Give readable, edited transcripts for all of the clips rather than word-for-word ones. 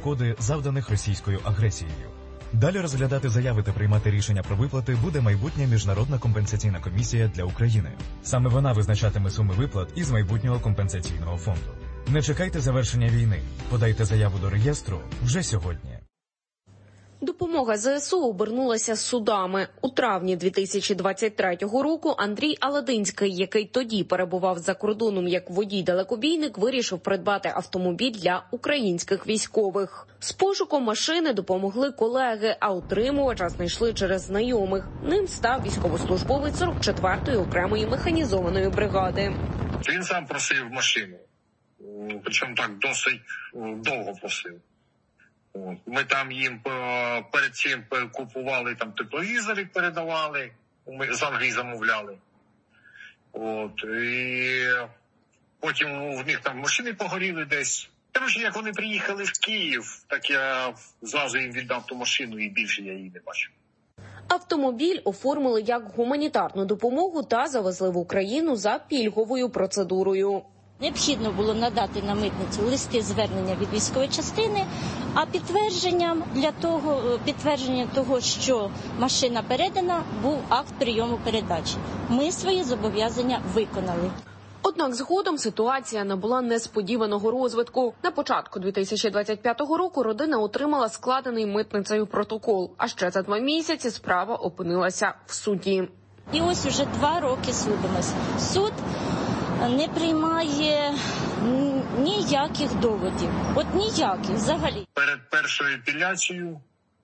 шкоди, завданих російською агресією. Далі розглядати заяви та приймати рішення про виплати буде майбутня Міжнародна компенсаційна комісія для України. Саме вона визначатиме суми виплат із майбутнього компенсаційного фонду. Не чекайте завершення війни. Подайте заяву до реєстру вже сьогодні. Допомога ЗСУ обернулася судами. У травні 2023 року Андрій Аладинський, який тоді перебував за кордоном як водій-далекобійник, вирішив придбати автомобіль для українських військових. З пошуком машини допомогли колеги, а отримувача знайшли через знайомих. Ним став військовослужбовець 44-ї окремої механізованої бригади. Він сам просив машину, причому так досить довго просив. Ми там їм перед цим купували, там тепловізори передавали, ми з Англії замовляли. І потім в них там машини погоріли десь. Коротше, як вони приїхали в Київ, так я зразу їм віддав ту машину і більше я її не бачив. Автомобіль оформили як гуманітарну допомогу та завезли в Україну за пільговою процедурою. Необхідно було надати на митницю листи звернення від військової частини, а підтвердження того, що машина передана, був акт прийому передачі. Ми свої зобов'язання виконали. Однак згодом ситуація набула несподіваного розвитку. На початку 2025 року родина отримала складений митницею протокол, а ще за 2 місяці справа опинилася в суді. І ось уже 2 роки судимось. Суд не приймає ніяких доводів. От ніяких взагалі. Перед першою апеляцією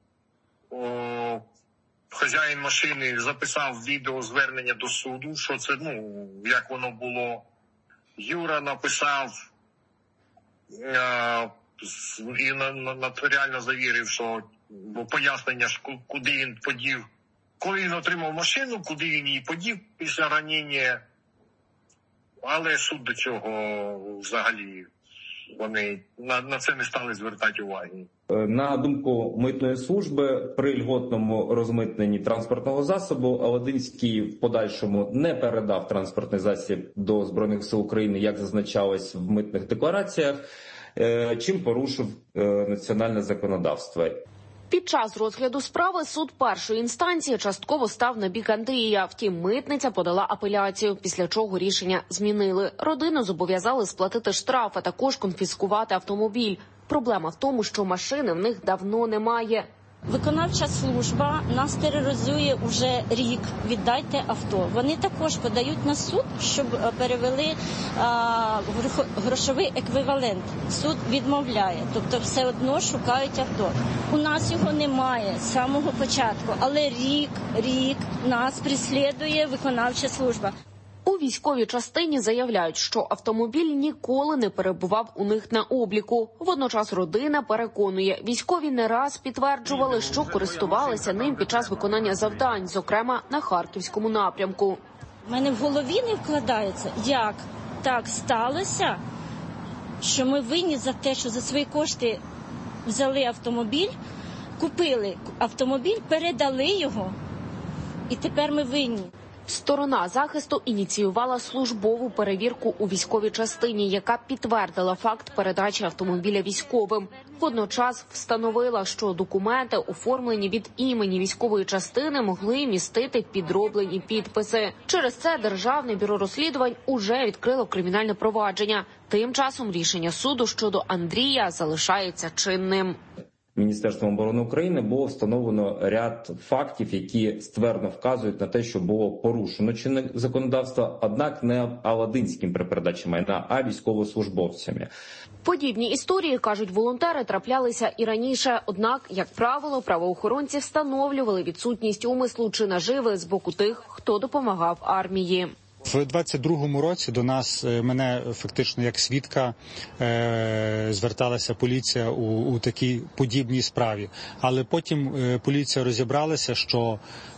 хазяїн машини записав відеозвернення до суду, що це, як воно було. Юра написав і нотаріально завірив, що пояснення, куди він подів, коли він отримав машину, куди він її подів після ранення. Але суд до цього взагалі вони на це не стали звертати уваги. На думку митної служби, при льготному розмитненні транспортного засобу Аладинський в подальшому не передав транспортний засіб до Збройних сил України, як зазначалось в митних деклараціях, чим порушив національне законодавство. Під час розгляду справи суд першої інстанції частково став на бік Андрія. Втім, митниця подала апеляцію, після чого рішення змінили. Родину зобов'язали сплатити штраф, а також конфіскувати автомобіль. Проблема в тому, що машини в них давно немає. Виконавча служба нас тероризує уже рік. Віддайте авто. Вони також подають на суд, щоб перевели грошовий еквівалент. Суд відмовляє. Тобто все одно шукають авто. У нас його немає з самого початку. Але рік нас переслідує виконавча служба. У військовій частині заявляють, що автомобіль ніколи не перебував у них на обліку. Водночас родина переконує, військові не раз підтверджували, що користувалися ним під час виконання завдань, зокрема на Харківському напрямку. У мене в голові не вкладається, як так сталося, що ми винні за те, що за свої кошти взяли автомобіль, купили автомобіль, передали його, і тепер ми винні. Сторона захисту ініціювала службову перевірку у військовій частині, яка підтвердила факт передачі автомобіля військовим. Водночас встановила, що документи, оформлені від імені військової частини, могли містити підроблені підписи. Через це Державне бюро розслідувань уже відкрило кримінальне провадження. Тим часом рішення суду щодо Андрія залишається чинним. Міністерством оборони України було встановлено ряд фактів, які ствердно вказують на те, що було порушено чинне законодавство, однак не Аладинським при передачі майна, а військовослужбовцями. Подібні історії, кажуть волонтери, траплялися і раніше. Однак, як правило, правоохоронці встановлювали відсутність умислу чи наживи з боку тих, хто допомагав армії. В 22-му році до нас, мене фактично як свідка, зверталася поліція у такій подібній справі. Але потім поліція розібралася, що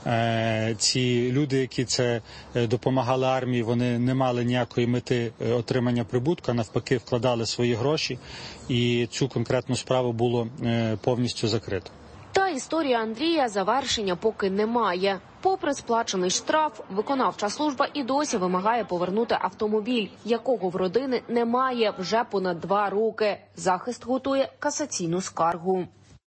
ці люди, які це допомагали армії, вони не мали ніякої мети отримання прибутку, а навпаки вкладали свої гроші, і цю конкретну справу було повністю закрито. Та історія Андрія завершення поки немає. Попри сплачений штраф, виконавча служба і досі вимагає повернути автомобіль, якого в родини немає вже понад 2 роки. Захист готує касаційну скаргу.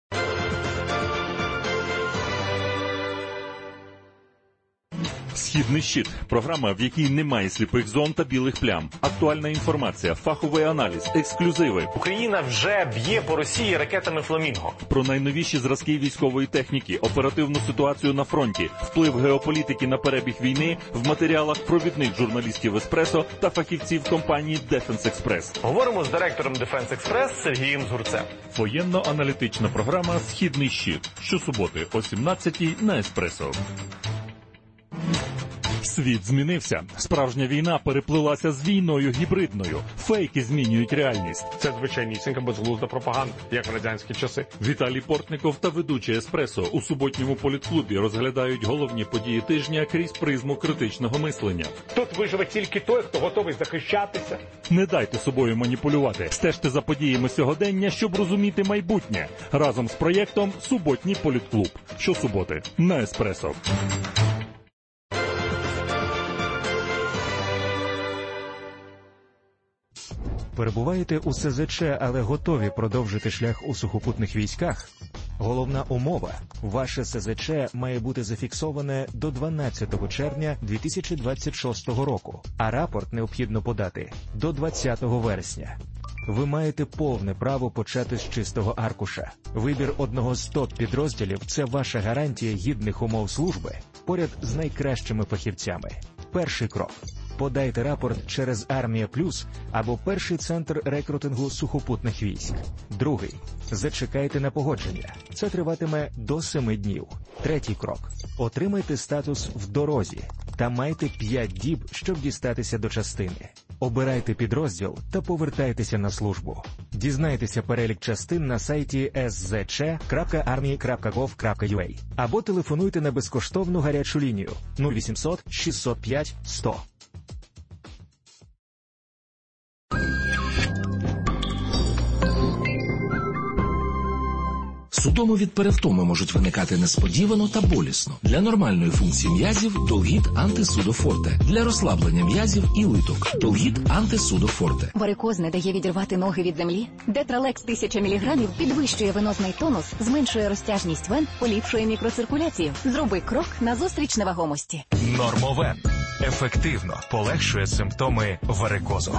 «Східний щит» – програма, в якій немає сліпих зон та білих плям. Актуальна інформація, фаховий аналіз, ексклюзиви. Україна вже б'є по Росії ракетами «Фламінго». Про найновіші зразки військової техніки, оперативну ситуацію на фронті, вплив геополітики на перебіг війни в матеріалах провідних журналістів «Еспресо» та фахівців компанії «Дефенс Експрес». Говоримо з директором «Дефенс Експрес» Сергієм Згурцем. Воєнно-аналітична програма «Східний щит» щосуботи о 17-й на «Еспресо». Світ змінився. Справжня війна переплилася з війною гібридною. Фейки змінюють реальність. Це звичайнісінька безглузда пропаганда, як в радянські часи. Віталій Портников та ведучий «Еспресо» у суботньому політклубі розглядають головні події тижня крізь призму критичного мислення. Тут виживе тільки той, хто готовий захищатися. Не дайте собою маніпулювати. Стежте за подіями сьогодення, щоб розуміти майбутнє. Разом з проєктом «Суботній політклуб». Щосуботи на «Еспресо». Перебуваєте у СЗЧ, але готові продовжити шлях у сухопутних військах? Головна умова – ваше СЗЧ має бути зафіксоване до 12 червня 2026 року, а рапорт необхідно подати до 20 вересня. Ви маєте повне право почати з чистого аркуша. Вибір одного з топ-підрозділів – це ваша гарантія гідних умов служби поряд з найкращими фахівцями. Перший крок – подайте рапорт через «Армія Плюс» або перший центр рекрутингу сухопутних військ. Другий – зачекайте на погодження. Це триватиме до 7 днів. Третій крок – отримайте статус «В дорозі» та майте 5 діб, щоб дістатися до частини. Обирайте підрозділ та повертайтеся на службу. Дізнайтеся перелік частин на сайті szc.army.gov.ua або телефонуйте на безкоштовну гарячу лінію 0800 605 100. Судоми від перевтоми можуть виникати несподівано та болісно. Для нормальної функції м'язів – Долгіт антисудофорте. Для розслаблення м'язів і литок – Долгіт антисудофорте. Варикоз не дає відірвати ноги від землі? Детралекс 1000 мг підвищує венозний тонус, зменшує розтяжність вен, поліпшує мікроциркуляцію. Зроби крок назустріч невагомості. Нормовен. Ефективно полегшує симптоми варикозу.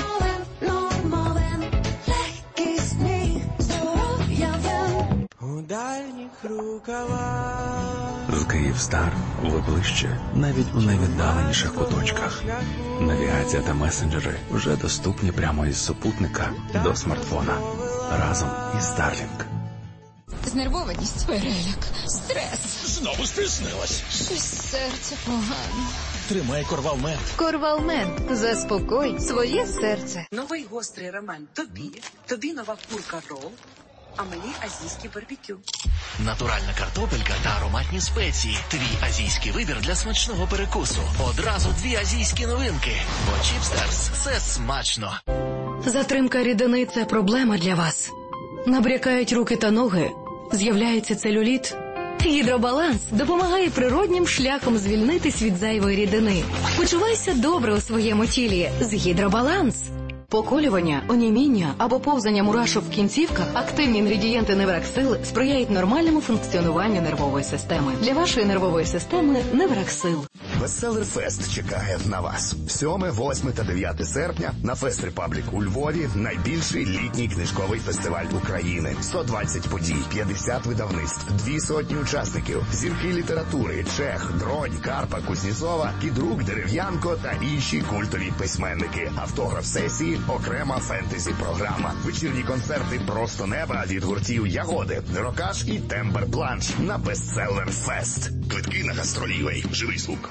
З Київстар ви ближче навіть у найвіддаленіших куточках. Навігація та месенджери вже доступні прямо із супутника до смартфона. Разом із Starlink. Знервованість, переляк, стрес. Знову стиснилась. Щось серце погано. Тримай Корвалмент. Корвалмент. Заспокой своє серце. Новий гострий рамен тобі нова курка рол, а мені азійський барбекю. Натуральна картопелька та ароматні спеції. Твій азійський вибір для смачного перекусу. Одразу 2 азійські новинки. Бо Чіпстерс – це смачно. Затримка рідини – це проблема для вас. Набрякають руки та ноги. З'являється целюліт. Гідробаланс допомагає природнім шляхом звільнитись від зайвої рідини. Почувайся добре у своєму тілі з Гідробаланс. Поколювання, оніміння або повзання мурашок в кінцівках – активні інгредієнти Невраксил сприяють нормальному функціонуванню нервової системи. Для вашої нервової системи Невраксил. Bestseller-фест чекає на вас. 7, 8 та 9 серпня на Фест Репаблік у Львові – найбільший літній книжковий фестиваль України. 120 подій, 50 видавництв, 200 учасників, зірки літератури, Чех, Дронь, Карпа, Кузнєцова, Кідрук, Дерев'янко та інші культові письменники. Автограф-сесії, окрема фентезі-програма. Вечірні концерти «Просто неба» від гуртів «Ягоди», «Рокаш» і «Тембер Бланш» на Bestseller-фест. Квитки на Гастролівей. Живий звук.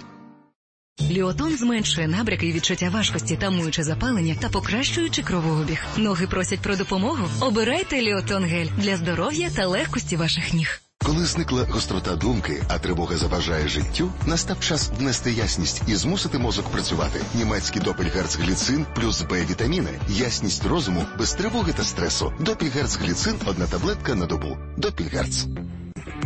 Ліотон зменшує набряки і відчуття важкості, тамуючи запалення та покращуючи кровообіг. Ноги просять про допомогу? Обирайте Ліотон гель для здоров'я та легкості ваших ніг. Коли зникла гострота думки, а тривога заважає життю, настав час внести ясність і змусити мозок працювати. Німецький Допельгерцгліцин плюс Б-вітаміни. Ясність розуму без тривоги та стресу. Допельгерцгліцин – 1 таблетка на добу. Допельгерц.